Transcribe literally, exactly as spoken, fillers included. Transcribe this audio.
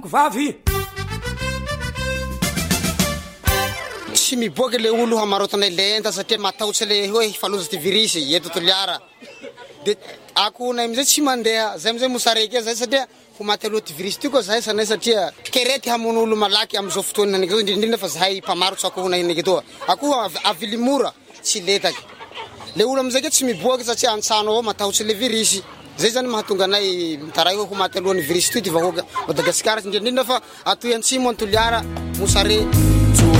amiko vavy. Tsy miboaka le olo hamarotana lenta satria matahotsy le hoe faloza ty virus eto Toliara. De ako na amizay tsy mandeha, zay amizay mosareky zay satria ho maty aloha ty virus ty koa zahay sanay satria kerety hamono olo malaky amizao fotoana nake zao indrindra fa zahay mpamarotsy ako na nake toa. Ako avily mora tsy letaky. Le olo amizay ke tsy miboaka satria antsano ao matahotsy le virus. Zay zany mahatonga anay mitaray hoe ho maty aloha ny virus ty ty vahoaka Madagasikara indrindra fa atoy antsimo Toliara mosare.